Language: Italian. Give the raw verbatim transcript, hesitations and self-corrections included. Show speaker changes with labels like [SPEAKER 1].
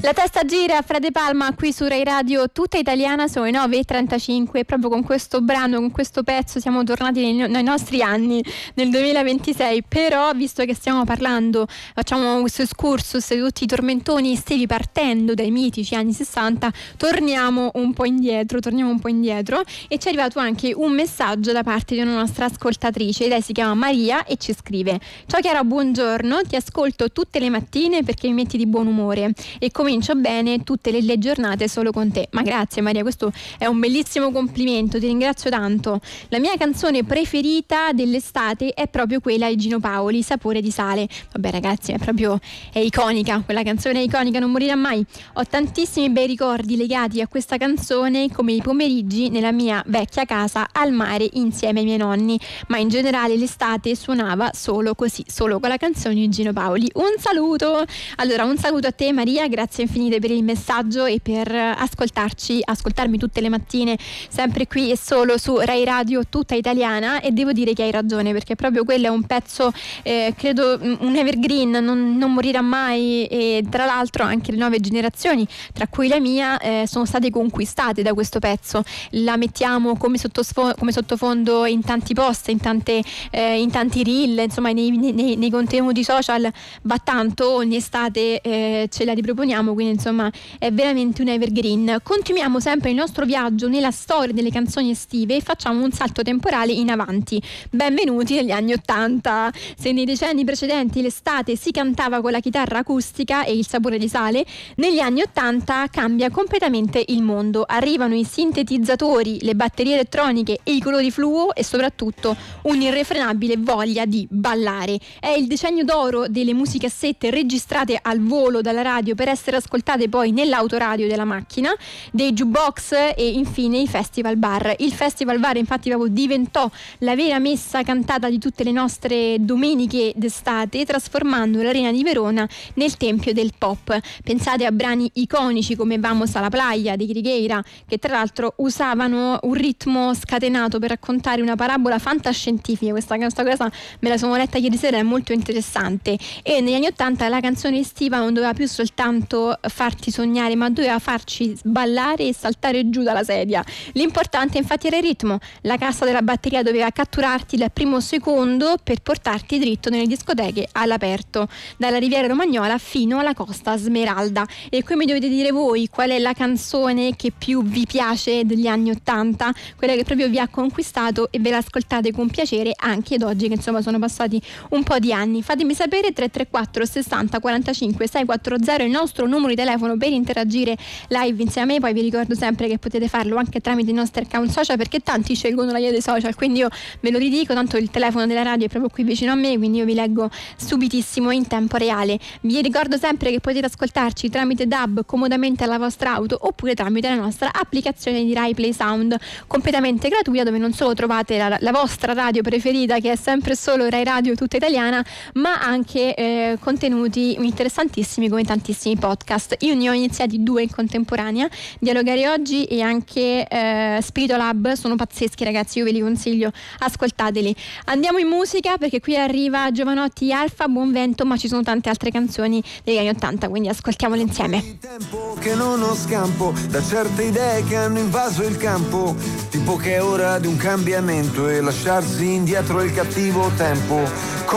[SPEAKER 1] La testa gira, Fede Palma qui su Rai Radio Tutta Italiana, sono le nove e trentacinque. Proprio con questo brano, con questo pezzo siamo tornati nei, nei nostri anni, nel duemilaventisei. Però, visto che stiamo parlando, facciamo questo excursus di tutti i tormentoni estivi partendo dai mitici anni sessanta, torniamo un po' indietro, torniamo un po' indietro e ci è arrivato anche un messaggio da parte di una nostra ascoltatrice. Lei si chiama Maria e ci scrive: ciao Chiara, buongiorno, ti ascolto tutte le mattine perché mi metti di buon umore e comincio bene tutte le, le giornate solo con te. Ma grazie Maria, questo è un bellissimo complimento, ti ringrazio tanto. La mia canzone preferita dell'estate è proprio quella di Gino Paoli, Sapore di sale. Vabbè ragazzi, è proprio è iconica, quella canzone è iconica, non morirà mai. Ho tantissimi bei ricordi legati a questa canzone, come i pomeriggi nella mia vecchia casa al mare insieme ai miei nonni, ma in generale l'estate suonava solo così, solo con la canzone di Gino Paoli. Un saluto! Allora, un saluto a te Maria, grazie infinite per il messaggio e per ascoltarci, ascoltarmi tutte le mattine, sempre qui e solo su Rai Radio Tutta Italiana. E devo dire che hai ragione, perché proprio quello è un pezzo, eh, credo un evergreen, non, non morirà mai, e tra l'altro anche le nuove generazioni, tra cui la mia, eh, sono state conquistate da questo pezzo. La mettiamo come, sottosfo- come sottofondo in tanti post, in, tante, eh, in tanti reel, insomma nei, nei, nei contenuti social va tanto, ogni estate eh, ce la riproponiamo, quindi insomma è veramente un evergreen. Continuiamo sempre il nostro viaggio nella storia delle canzoni estive e facciamo un salto temporale in avanti. Benvenuti negli anni ottanta. Se nei decenni precedenti l'estate si cantava con la chitarra acustica e il sapore di sale, negli anni ottanta cambia completamente il mondo. Arrivano i sintetizzatori, le batterie elettroniche e i colori fluo e soprattutto un'irrefrenabile voglia di ballare. È il decennio d'oro delle musicassette registrate al volo dalla radio per essere ascoltate poi nell'autoradio della macchina, dei jukebox e infine i festival bar. Il festival bar infatti proprio diventò la vera messa cantata di tutte le nostre domeniche d'estate, trasformando l'Arena di Verona nel tempio del pop. Pensate a brani iconici come Vamos a la playa di Grigheira, che tra l'altro usavano un ritmo scatenato per raccontare una parabola fantascientifica. Questa, questa cosa me la sono letta ieri sera, è molto interessante. E negli anni ottanta la canzone estiva non doveva più soltanto farti sognare, ma doveva farci ballare e saltare giù dalla sedia. L'importante infatti era il ritmo. La cassa della batteria doveva catturarti dal primo secondo per portarti dritto nelle discoteche all'aperto, dalla Riviera Romagnola fino alla Costa Smeralda. E qui mi dovete dire voi qual è la canzone che più vi piace degli anni ottanta, quella che proprio vi ha conquistato e ve l'ascoltate con piacere anche ad oggi, che insomma sono passati un po' di anni. Fatemi sapere. Tre tre quattro sessanta quarantacinque seicentoquaranta è il nostro numero di telefono per interagire live insieme a me. Poi vi ricordo sempre che potete farlo anche tramite i nostri account social, perché tanti scelgono la via dei social, quindi io ve lo ridico, tanto il telefono della radio è proprio qui vicino a me, quindi io vi leggo subitissimo in tempo reale. Vi ricordo sempre che potete ascoltarci tramite D A B comodamente alla vostra auto, oppure tramite la nostra applicazione di Rai Play Sound, completamente gratuita, dove non solo trovate la, la vostra radio preferita, che è sempre solo Rai Radio Tutta Italiana, ma anche eh, contenuti interessantissimi come tantissimi podcast. Io ne ho iniziati due in contemporanea, Dialogare Oggi e anche eh, Spirito Lab. Sono pazzeschi ragazzi, io ve li consiglio, ascoltateli. Andiamo in musica, perché qui arriva Giovanotti Alfa, Buon Vento, ma ci sono tante altre canzoni degli anni ottanta, quindi ascoltiamole insieme.
[SPEAKER 2] Tempo che non ho scampo da certe idee che hanno invaso il campo, tipo che è ora di un cambiamento e lasciarsi indietro il cattivo tempo.